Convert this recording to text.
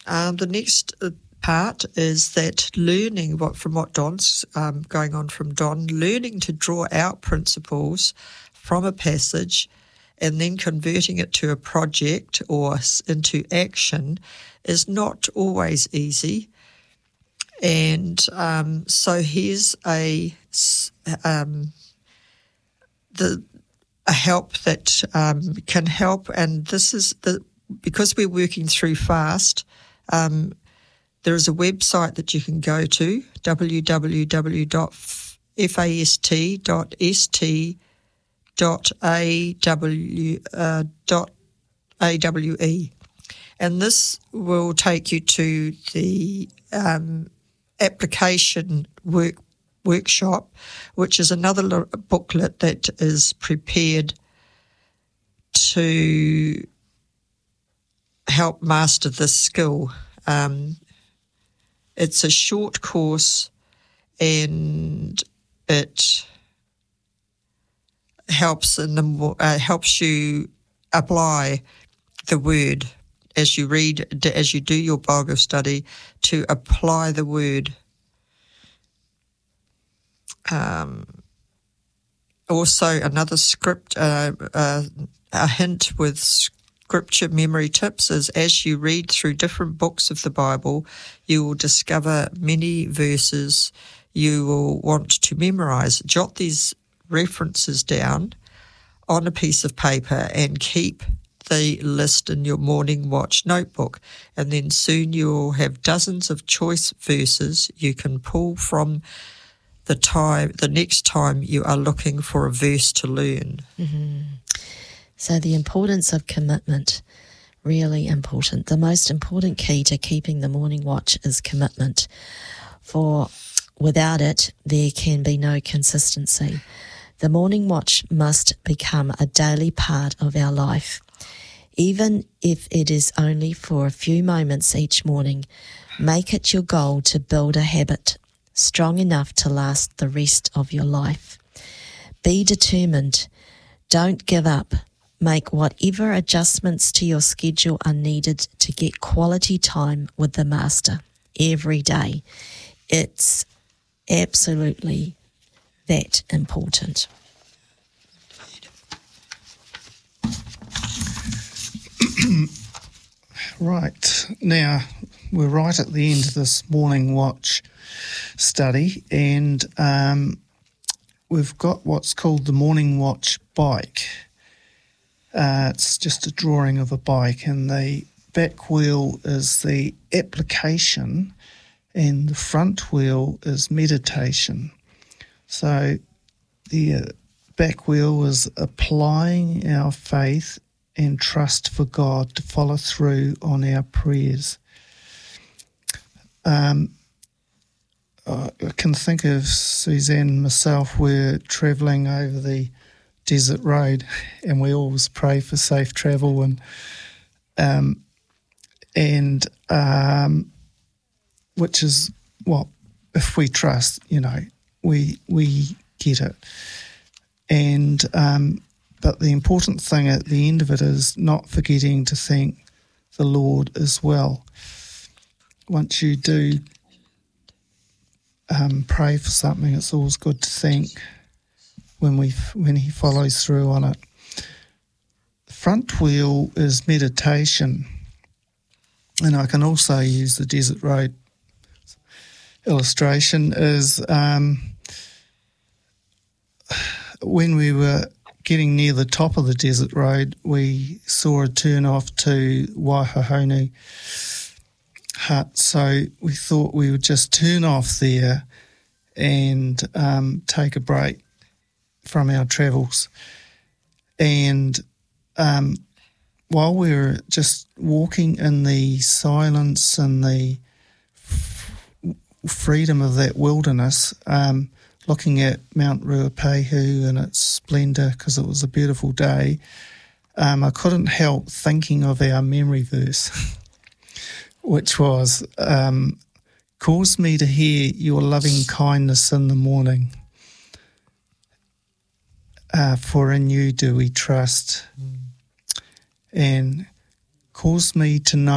The next part is that learning from what Don's going on from Don, learning to draw out principles from a passage and then converting it to a project or into action is not always easy. And so here's a help that can help, and this is because we're working through FAST. There is a website that you can go to, www.fast.awe, and this will take you to the application workshop, which is another booklet that is prepared to help master this skill. It's a short course, and it helps helps you apply the word as you read, as you do your Bible study, to apply the word. Also, another script, a hint with scripture memory tips is as you read through different books of the Bible, you will discover many verses you will want to memorize. Jot these references down on a piece of paper and keep the list in your morning watch notebook, and then soon you will have dozens of choice verses you can pull from the next time you are looking for a verse to learn. Mm-hmm. So the importance of commitment, really important. The most important key to keeping the morning watch is commitment, for without it, there can be no consistency. The morning watch must become a daily part of our life. Even if it is only for a few moments each morning, make it your goal to build a habit strong enough to last the rest of your life. Be determined. Don't give up. Make whatever adjustments to your schedule are needed to get quality time with the Master every day. It's absolutely that important. Right, now we're right at the end of this morning watch study, and we've got what's called the morning watch bike. It's just a drawing of a bike, and the back wheel is the application and the front wheel is meditation. So the back wheel is applying our faith and trust for God to follow through on our prayers. I can think of Suzanne and myself. We're travelling over the desert road, and we always pray for safe travel, and which is what, if we trust, we get it. And but the important thing at the end of it is not forgetting to thank the Lord as well. Once you do pray for something, it's always good to thank when He follows through on it. The front wheel is meditation, and I can also use the desert road illustration. Is when we were getting near the top of the desert road, we saw a turn off to Waihahonu Hut, so we thought we would just turn off there and take a break from our travels. And while we were just walking in the silence and the freedom of that wilderness, looking at Mount Ruapehu and its splendour, because it was a beautiful day, I couldn't help thinking of our memory verse, which was, cause me to hear your loving kindness in the morning, for in you do we trust, and cause me to know